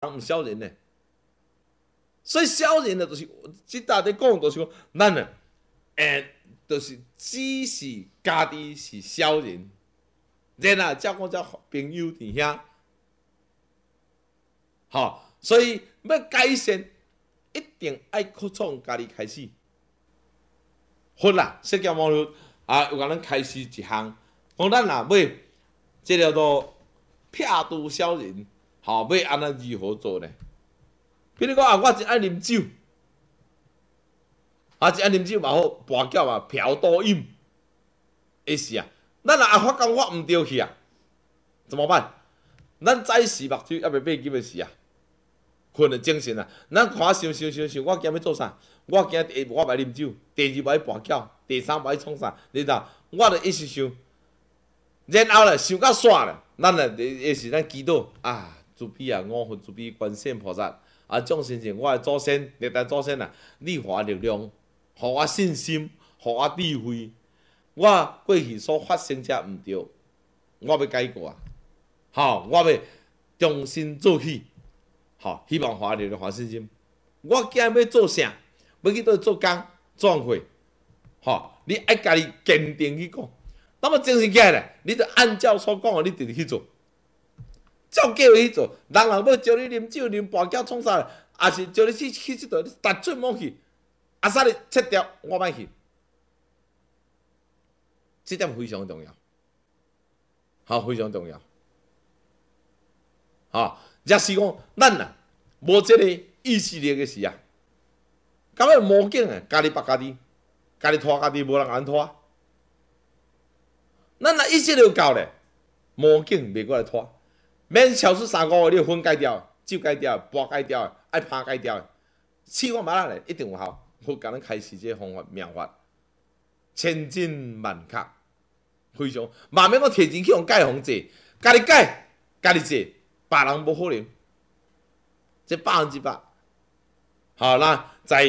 人唔少年呢。所以少年呢，就是即搭咧讲，就是讲咱啊，就是只是家己是少年，然后才讲才朋友弟兄，吼，所以要改善，一定爱从家己开始。好啦，社交网络啊，有甲咱开始一项，讲咱若要即叫做撇除少年，吼，要安怎如何做呢？比如讲啊，我真爱啉酒，啊，真爱啉酒嘛好，跋筊啊，嫖赌饮，会是啊。咱若啊发觉我毋对去啊，怎么办？咱早时目睭还袂闭紧的时啊，困的精神啊。咱看想，我今要做啥？我今第一我袂啉酒，第二袂跋筊，第三袂创啥？你知道？我著一直想，然后咧想到煞咧，咱咧也是咱祈祷啊，慈悲啊，五分慈悲观世音菩萨啊，众生是我的祖先，历代祖先啊，你予我力量，互我信心，互我智慧。我过去所发生者毋对，我要改过啊！吼，我要重新做起，吼，希望互我力量，互信心。我今日要做啥？要去倒做工、做伙，吼，你爱家己坚定去讲。那么精神起来咧，你就按照所讲的，你直直去做，照计划去做。人若要招你啉酒、啉跋筊、创啥，也是招你去即度，你踏出莫去，啊啥你切掉，我歹去。这点非常重要，好，非常重要。啊，若是讲咱啊，无这个意志力的时啊，到尾魔镜啊，家己绑家己，家己拖家己，无人安拖。咱若意志力够咧，魔镜袂过来拖，免超出3个月，你分解掉，酒解掉，跋解掉，爱拍解掉，试看马咧，一定有效。好，甲咱开始这个方法妙法，千真万确。非常，慢慢我摕钱去用改方济，家己改，家己做，别人无可能，这100%。好，那在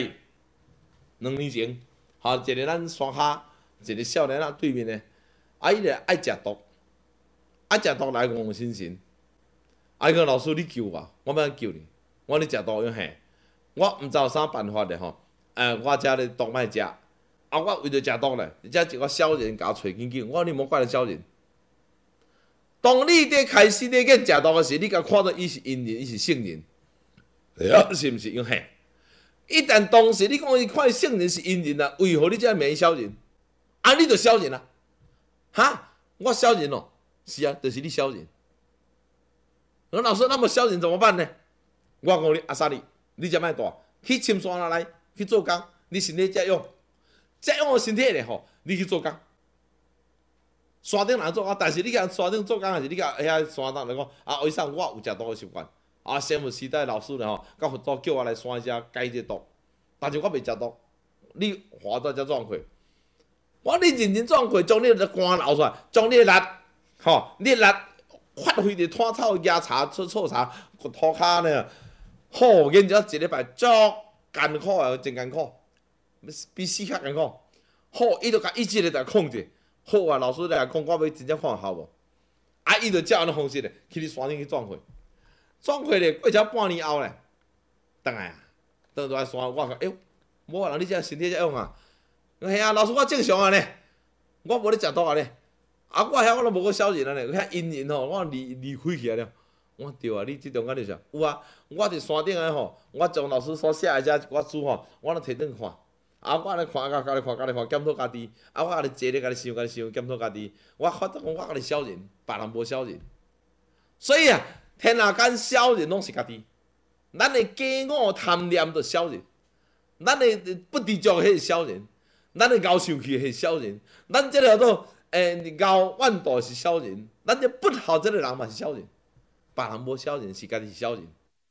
2年前，好一个咱山下一个少年仔对面的，啊伊咧爱食毒，爱食毒来问我心神，啊伊讲老师你救我，我要救你，我你食毒，伊嘿，我毋知有啥办法咧吼，我遮咧毒莫食。啊！我为着食毒咧，遮一个少年甲我找紧紧，我说你莫怪了少年。当你伫开始咧见食毒的时，你甲看到伊是因人，伊是圣人，是毋是？因嘿，一旦当时你讲伊看圣人是因人啊，为何你遮骂伊少年？啊，你就少年啊！哈，我少年哦，是啊，就是你少年。我老师，那么少年怎么办呢？我讲你阿萨利，你遮莫大，去深山来去做工，你身体才用。这样的身体咧吼，你去做工，山顶人做工，但是你甲山顶做工，还是你甲遐山顶来讲啊？为啥我有食毒的习惯？啊，先有时代老师咧吼，到佛祖叫我来山遮解这毒，但是我袂食毒，你活到遮壮阔，我你认真壮阔，将你的肝流出来，将你的力，吼，你的力发挥伫炭草、野茶、醋茶、涂骹呢，好，然之后一礼拜足艰苦啊，真艰苦。比死较艰苦，好，伊就甲意志力来控制，好啊！老师来讲，我要真正看效无？啊，伊就照安尼方式咧，去你山顶去壮会，壮会咧，过只半年后咧，倒来啊，倒来山，我讲，哎呦，无人你这身体这样啊？嘿啊，老师我正常啊咧，我无咧食毒啊咧，啊我遐我都无个少年啊咧，遐因缘吼，我离开去啊了。我对啊，你即种感觉啥？有啊，我伫山顶个吼，我将老师所写的遮一寡书吼，我拢摕转看。啊！我咧看，家己看，检讨家己。啊！我家己坐咧，家己想，检讨家己。我发觉讲，我家己少人，别人无少人。所以啊，天下间少人拢是家己。咱的饥饿贪念就少人，咱的不知足迄是少人，咱的熬生气是少人，咱这叫做熬怨妒是少人，咱这不好这个人嘛是少人，别人无少人是家己是少人。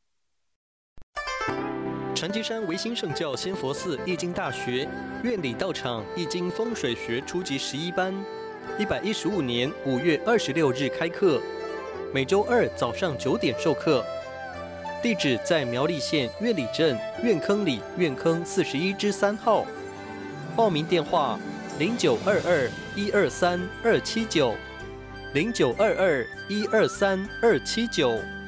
传奇山维新圣教仙佛寺易经大学院里道场易经风水学初级11班，115年5月26日开课，每周2早上9点授课。地址在苗栗县苑里镇苑坑里苑坑41之3号。报名电话0922-123-279，0922-123-279。